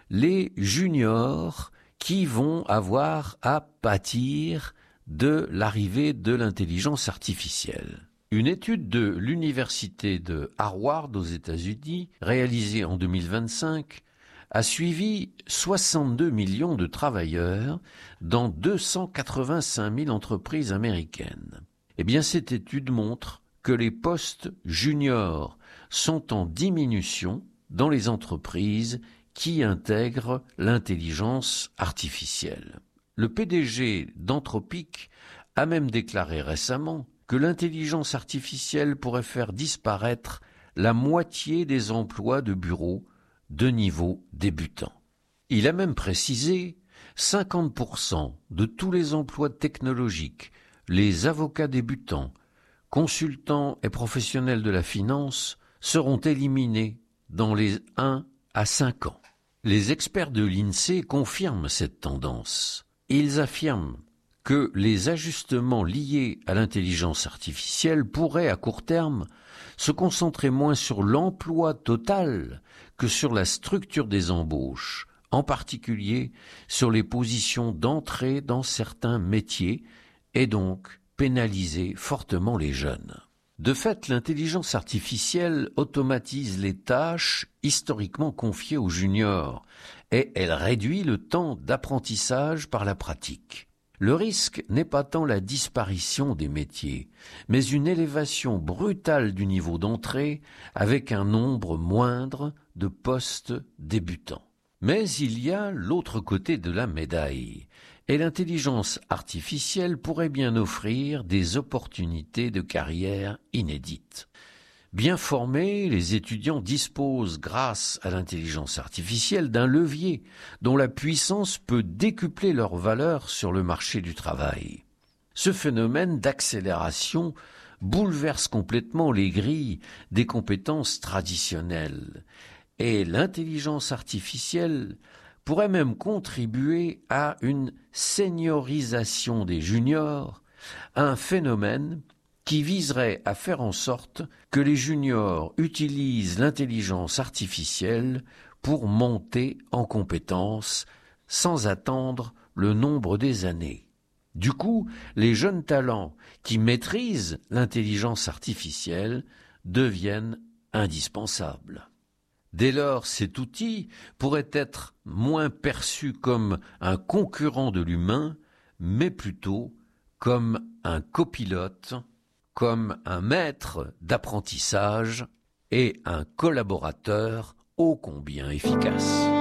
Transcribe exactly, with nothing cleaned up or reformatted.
les juniors qui vont avoir à pâtir de l'arrivée de l'intelligence artificielle. Une étude de l'université de Harvard aux États-Unis, réalisée en deux mille vingt-cinq, a suivi soixante-deux millions de travailleurs dans deux cent quatre-vingt-cinq mille entreprises américaines. Eh bien, cette étude montre que les postes juniors sont en diminution dans les entreprises qui intègrent l'intelligence artificielle. Le P D G d'Anthropic a même déclaré récemment que l'intelligence artificielle pourrait faire disparaître la moitié des emplois de bureau de niveau débutant. Il a même précisé cinquante pour cent de tous les emplois technologiques, les avocats débutants, consultants et professionnels de la finance seront éliminés dans les un à cinq ans. Les experts de l'INSEE confirment cette tendance. Ils affirment que les ajustements liés à l'intelligence artificielle pourraient, à court terme, se concentrer moins sur l'emploi total que sur la structure des embauches, en particulier sur les positions d'entrée dans certains métiers, et donc pénaliser fortement les jeunes. De fait, l'intelligence artificielle automatise les tâches historiquement confiées aux juniors et elle réduit le temps d'apprentissage par la pratique. Le risque n'est pas tant la disparition des métiers, mais une élévation brutale du niveau d'entrée avec un nombre moindre de postes débutants. Mais il y a l'autre côté de la médaille, et l'intelligence artificielle pourrait bien offrir des opportunités de carrière inédites. Bien formés, les étudiants disposent, grâce à l'intelligence artificielle, d'un levier dont la puissance peut décupler leur valeur sur le marché du travail. Ce phénomène d'accélération bouleverse complètement les grilles des compétences traditionnelles, et l'intelligence artificielle pourrait même contribuer à une seniorisation des juniors, un phénomène qui viserait à faire en sorte que les juniors utilisent l'intelligence artificielle pour monter en compétences sans attendre le nombre des années. Du coup, les jeunes talents qui maîtrisent l'intelligence artificielle deviennent indispensables. Dès lors, cet outil pourrait être moins perçu comme un concurrent de l'humain, mais plutôt comme un copilote, comme un maître d'apprentissage et un collaborateur ô combien efficace.